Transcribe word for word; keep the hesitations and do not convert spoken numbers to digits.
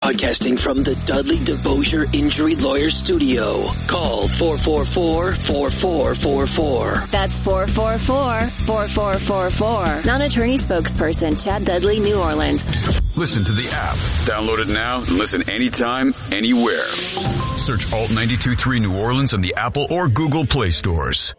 Broadcasting from the Dudley DeBosier Injury Lawyer Studio. Call four four four, four four four four. That's four four four, four four four four. Non-attorney spokesperson Chad Dudley, New Orleans. Listen to the app. Download it now and listen anytime, anywhere. Search Alt ninety-two point three New Orleans in the Apple or Google Play stores.